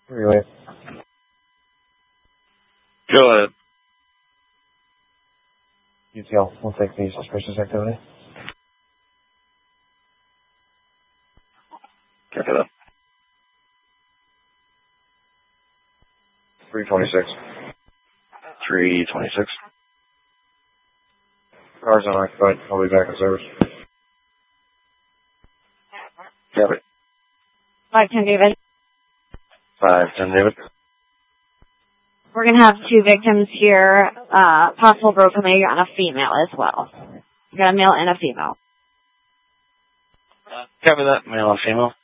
Relay. Go ahead. UTL, we'll take the suspicious activity. Check it up. 326. 326. Car's unoccupied. I'll be back in service. Copy. 510 David. 510 David. We're going to have 2 victims here, possible broken leg and a female as well. We got a male and a female. Copy that, male and female.